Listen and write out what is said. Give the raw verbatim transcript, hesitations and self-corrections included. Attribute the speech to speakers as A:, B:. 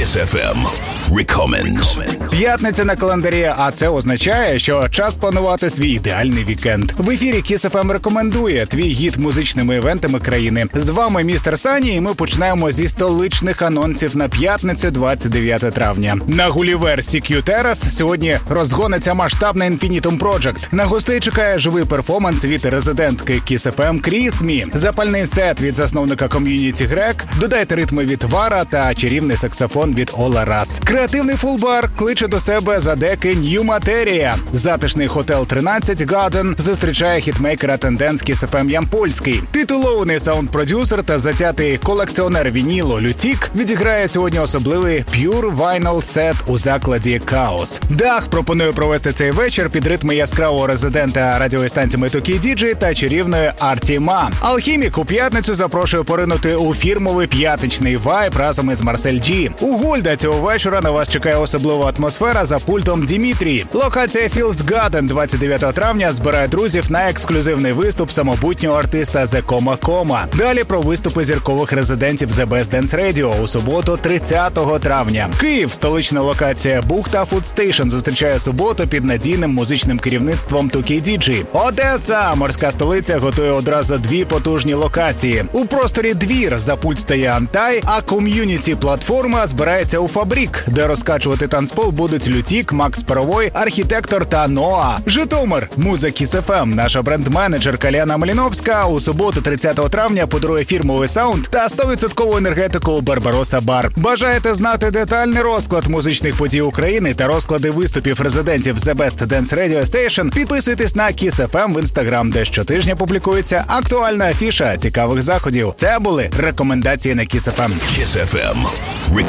A: Kiss еф ем Recommends.
B: П'ятниця на календарі, а це означає, що час планувати свій ідеальний вікенд. В ефірі Kiss еф ем рекомендує твій гід музичними івентами країни. З вами містер Сані, і ми починаємо зі столичних анонсів на п'ятницю, двадцять дев'яте травня. На Гулівер Сі Кью Terrace сьогодні розгониться масштабна Infinitum Project. На гостей чекає живий перформанс від резидентки Kiss еф ем Кріс Мі, запальний сет від засновника ком'юніті Грек, додайте ритми від Вара та чарівний саксофон від Ола Рас. Креативний фулбар кличе до себе за деки New Materia. Затишний Hotel тринадцять Garden зустрічає хітмейкера тенденс Kiss еф ем Ямпольський. Титулований саунд-продюсер та затятий колекціонер вінілу Лютік відіграє сьогодні особливий Pure Vinyl сет у закладі Chaos. Дах пропонує провести цей вечір під ритми яскравого резидента радіостанції Метукі Діджей та чарівної Артіма. Алхімік у п'ятницю запрошує поринути у фірмовий п'ятничний вайб разом із Марсель Джі. У Гольда цього вечора на вас чекає особлива атмосфера за пультом Дімітрій. Локація Feels Garden двадцять дев'ятого травня збирає друзів на ексклюзивний виступ самобутнього артиста The Coma Coma. Далі про виступи зіркових резидентів The Best Dance Radio у суботу, тридцятого травня. Київ, столична локація Бухта Food Station зустрічає суботу під надійним музичним керівництвом Тукі Діджі. Одеса, морська столиця, готує одразу дві потужні локації. У просторі Двір за пульт стає Антай, а ком'юніті-платформа збирається у Фабрік, де розкачувати танцпол будуть Лютік, Макс Паровой, архітектор та Ноа. Житомир, муза Kiss еф ем, наша бренд-менеджерка Ляна Маліновська у суботу, тридцятого травня, подарує фірмовий саунд та сто відсотків енергетику у Барбароса Бар. Бажаєте знати детальний розклад музичних подій України та розклади виступів резидентів The Best Dance Radio Station? Підписуйтесь на Kiss еф ем в Instagram, де щотижня публікується актуальна афіша цікавих заходів. Це були рекомендації на Kiss еф ем.
A: Kiss еф ем